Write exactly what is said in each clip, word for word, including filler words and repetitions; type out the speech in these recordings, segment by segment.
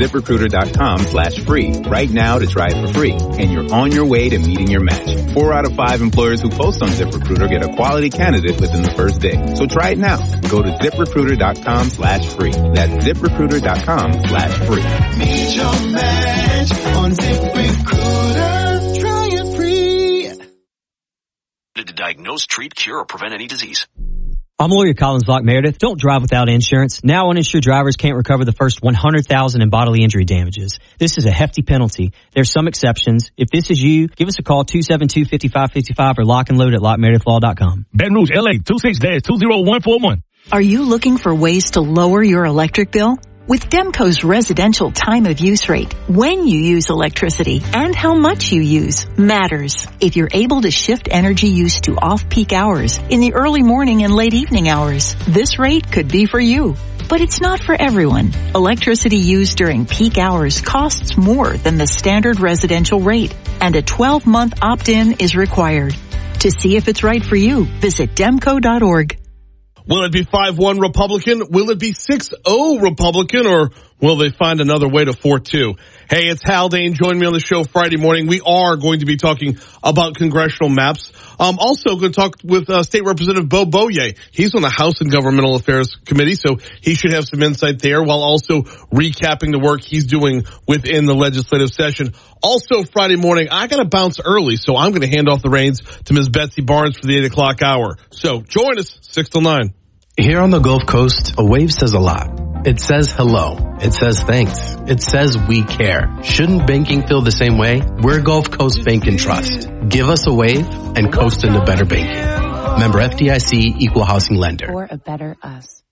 ZipRecruiter.com slash free right now to try it for free. And you're on your way to meeting your match. Four out of five employers who post on ZipRecruiter get a quality candidate within the first day. So try it now. Go to ZipRecruiter.com slash free. That's ZipRecruiter.com slash free. Meet your match on ZipRecruiter. Try it free. To diagnose, treat, cure, or prevent any disease. I'm lawyer Collins Block Meredith. Don't drive without insurance. Now uninsured drivers can't recover the first one hundred thousand dollars in bodily injury damages. This is a hefty penalty. There's some exceptions. If this is you, give us a call, two seven two, five five five five or lock and load at lock meredith law dot com. Baton Rouge, L A, two six two zero one four one. Are you looking for ways to lower your electric bill? With Demco's residential time of use rate, when you use electricity and how much you use matters. If you're able to shift energy use to off-peak hours in the early morning and late evening hours, this rate could be for you. But it's not for everyone. Electricity used during peak hours costs more than the standard residential rate, and a twelve-month opt-in is required. To see if it's right for you, visit demco dot org. Will it be five one Republican? Will it be six oh Republican? Or will they find another way to four two? Hey, it's Haldane. Join me on the show Friday morning. We are going to be talking about congressional maps. Um, also going to talk with uh, State Representative Bo Boye. He's on the House and Governmental Affairs Committee, so he should have some insight there while also recapping the work he's doing within the legislative session. Also Friday morning, I got to bounce early, so I'm going to hand off the reins to Miz Betsy Barnes for the eight o'clock hour. So join us, six till nine. Here on the Gulf Coast, a wave says a lot. It says hello. It says thanks. It says we care. Shouldn't banking feel the same way? We're Gulf Coast Bank and Trust. Give us a wave and coast into better banking. Member F D I C, Equal Housing Lender. For a better us.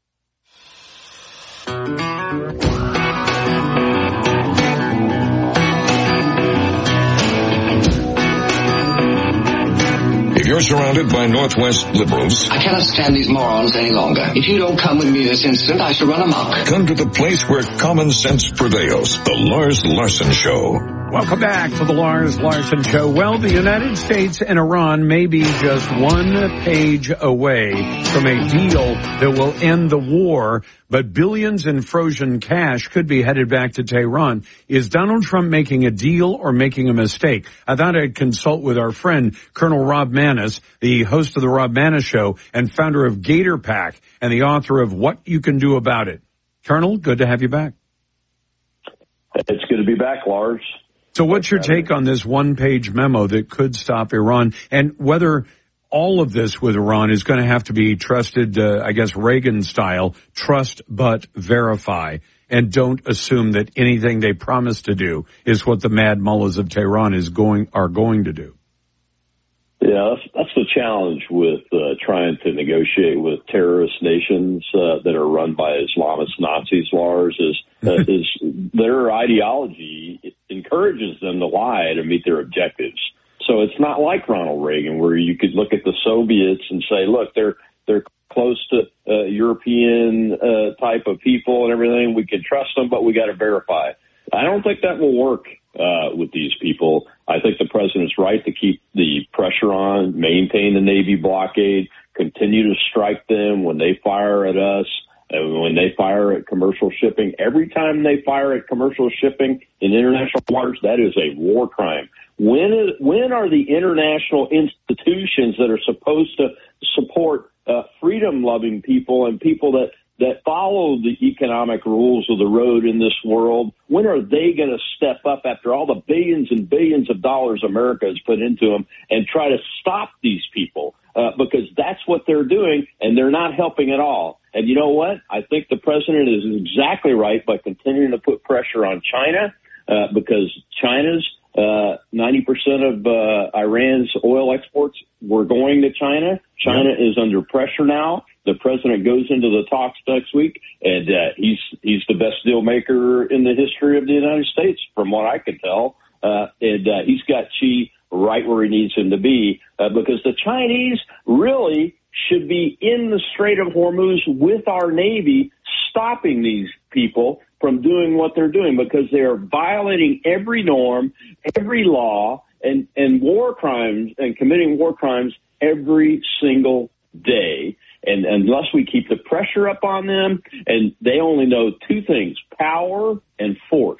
If you're surrounded by Northwest liberals, I cannot stand these morons any longer. If you don't come with me this instant, I shall run amok. Come to the place where common sense prevails. The Lars Larson Show. Welcome back to the Lars Larson Show. Well, the United States and Iran may be just one page away from a deal that will end the war, but billions in frozen cash could be headed back to Tehran. Is Donald Trump making a deal or making a mistake? I thought I'd consult with our friend, Colonel Rob Maness, the host of the Rob Maness Show and founder of Gator Pack and the author of What You Can Do About It. Colonel, good to have you back. It's good to be back, Lars. So what's your take on this one-page memo that could stop Iran, and whether all of this with Iran is going to have to be trusted, uh, I guess, Reagan-style, trust but verify, and don't assume that anything they promise to do is what the mad mullahs of Tehran is going are going to do? Yeah, that's, that's the challenge with uh, trying to negotiate with terrorist nations uh, that are run by Islamist Nazis, Lars, is, uh, is their ideology encourages them to lie to meet their objectives. So it's not like Ronald Reagan, where you could look at the Soviets and say, look, they're they're close to uh, European uh, type of people and everything. We can trust them, but we got to verify. I don't think that will work uh, with these people. I think the president's right to keep the pressure on, maintain the Navy blockade, continue to strike them when they fire at us, and when they fire at commercial shipping. Every time they fire at commercial shipping in international waters, that is a war crime. When is, when are the international institutions that are supposed to support uh, freedom-loving people and people that that follow the economic rules of the road in this world, when are they going to step up after all the billions and billions of dollars America has put into them and try to stop these people? Uh, because that's what they're doing, and they're not helping at all. And you know what? I think the president is exactly right by continuing to put pressure on China, uh, because China's uh, ninety percent of uh, Iran's oil exports were going to China. China is under pressure now. The president goes into the talks next week, and uh, he's he's the best deal maker in the history of the United States, from what I can tell. Uh, and uh, he's got Xi right where he needs him to be, uh, because the Chinese really should be in the Strait of Hormuz with our Navy, stopping these people from doing what they're doing, because they are violating every norm, every law, and, and war crimes and committing war crimes every single day. And unless we keep the pressure up on them, and they only know two things, power and force.